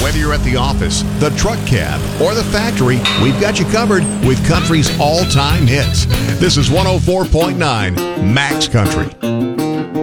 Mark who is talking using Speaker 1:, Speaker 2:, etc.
Speaker 1: Whether you're at the office, the truck cab, or the factory, we've got you covered with country's all-time hits. This is 104.9 Max Country.